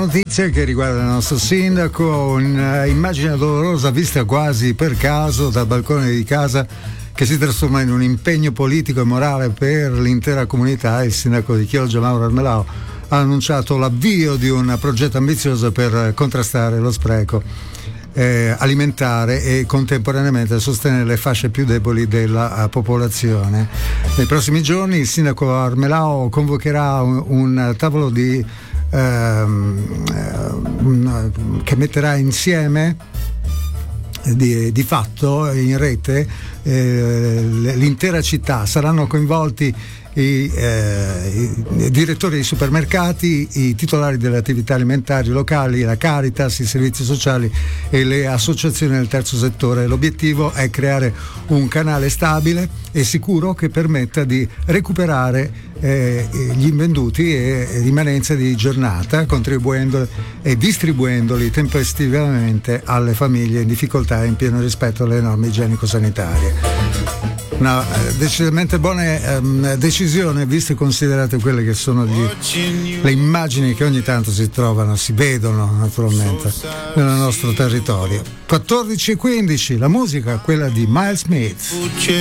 notizia che riguarda il nostro sindaco, un'immagine dolorosa vista quasi per caso dal balcone di casa, che si trasforma in un impegno politico e morale per l'intera comunità. Il sindaco di Chioggia, Mauro Armelao, ha annunciato l'avvio di un progetto ambizioso per contrastare lo spreco alimentare e contemporaneamente sostenere le fasce più deboli della popolazione. Nei prossimi giorni il sindaco Armelao convocherà un tavolo che metterà insieme di fatto in rete l'intera città. Saranno coinvolti i direttori dei supermercati, i titolari delle attività alimentari locali, la Caritas, i servizi sociali e le associazioni del terzo settore. L'obiettivo è creare un canale stabile e sicuro che permetta di recuperare gli invenduti e rimanenze di giornata, contribuendo e distribuendoli tempestivamente alle famiglie in difficoltà e in pieno rispetto alle norme igienico-sanitarie. Una decisamente buona decisione, viste e considerate quelle che sono le immagini che ogni tanto si trovano, si vedono naturalmente nel nostro territorio. 14:15, la musica, quella di Miles Smith.